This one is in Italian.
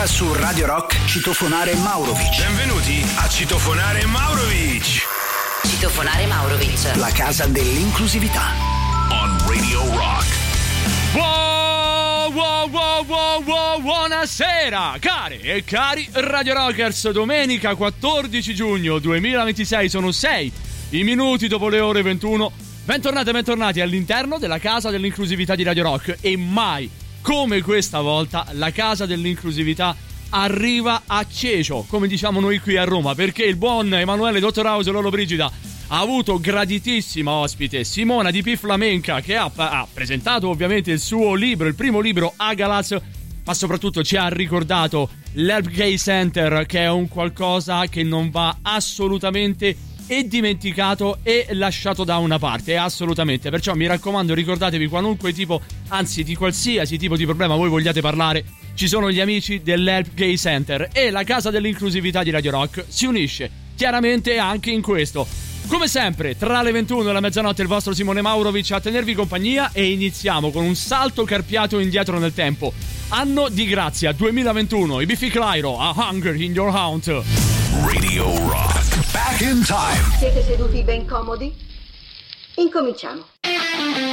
Ora su Radio Rock Citofonare Maurovic. Benvenuti a Citofonare Maurovic. Citofonare Maurovic. La casa dell'inclusività. On Radio Rock. Buonasera care e cari Radio Rockers. Domenica 14 giugno 2026, sono 6 i minuti dopo le ore 21. Bentornati all'interno della casa dell'inclusività di Radio Rock. E mai come questa volta la casa dell'inclusività arriva a Cecio, come diciamo noi qui a Roma, perché il buon Emanuele Dottor House e Lolo Brigida ha avuto graditissima ospite Simona di P Flamenca, che ha presentato ovviamente il suo libro, il primo libro A Galaz, ma soprattutto ci ha ricordato l'Help Gay Center, che è un qualcosa che non va assolutamente dimenticato e lasciato da una parte, assolutamente. Perciò mi raccomando, ricordatevi, qualunque tipo, anzi di qualsiasi tipo di problema voi vogliate parlare, ci sono gli amici dell'Help Gay Center, e la casa dell'inclusività di Radio Rock si unisce chiaramente anche in questo. Come sempre, tra le 21 e la mezzanotte, il vostro Simone Maurovic a tenervi compagnia, e iniziamo con un salto carpiato indietro nel tempo. Anno di grazia 2021, i Biffy Clyro, A Hunger in Your Heart. Radio Rock. Back in time. Siete seduti ben comodi? Incominciamo.